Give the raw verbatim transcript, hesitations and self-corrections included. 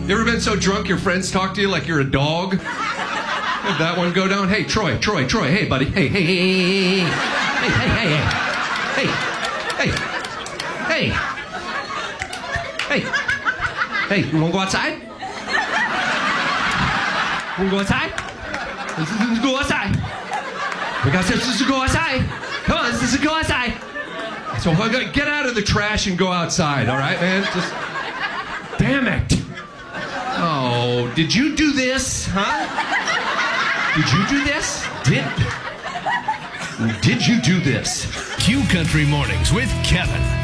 You ever been so drunk your friends talk to you like you're a dog? Have that one go down. Hey, Troy, Troy, Troy. Hey, buddy. Hey, hey, hey, hey, hey, hey, hey, hey, hey, hey, hey, hey. You want to go outside? Want to go outside? Let's go outside. We got to go outside. Come on, let's go outside. So get out of the trash and go outside, all right, man? Just, damn it. Oh, did you do this, huh? Did you do this? Did, did you do this? Q Country Mornings with Kevin.